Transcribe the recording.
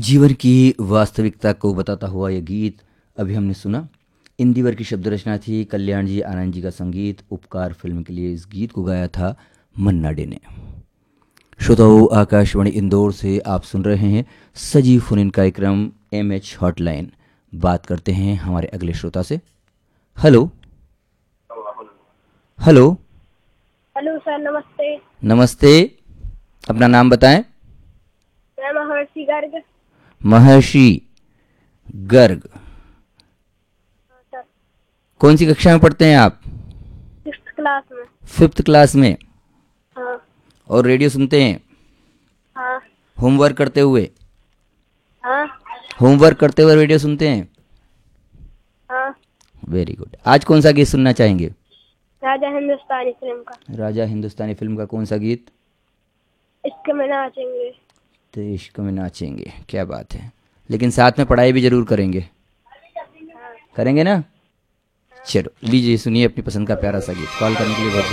जीवन की वास्तविकता को बताता हुआ यह गीत अभी हमने सुना। इंदिवर की शब्द रचना थी, कल्याण जी आनंद जी का संगीत। उपकार फिल्म के लिए इस गीत को गाया था मन्ना डे ने। श्रोताओं, आकाशवाणी इंदौर से आप सुन रहे हैं सजीव फोन इन कार्यक्रम एमएच हॉटलाइन। बात करते हैं हमारे अगले श्रोता से। Hello hello. हेलो सर, नमस्ते। नमस्ते, अपना नाम बताएं। मैं महर्षि गर्ग। महर्षि गर्ग, सर, कौन सी कक्षा में पढ़ते हैं आप? 6th क्लास में। 5th क्लास में। हाँ और रेडियो सुनते हैं हाँ होमवर्क करते हुए? हाँ होमवर्क करते हुए रेडियो सुनते हैं। हाँ। Very good. आज कौन सा गीत सुनना चाहेंगे? राजा हिंदुस्तानी फिल्म का राजा हिंदुस्तानी फिल्म का कौन सा गीत? इश्क में नाचेंगे। तो इश्क में नाचेंगे, क्या बात है। लेकिन साथ में पढ़ाई भी जरूर करेंगे, करेंगे ना? चलो लीजिए, सुनिए अपनी पसंद का प्यारा सा गीत। कॉल करने के लिए बहुत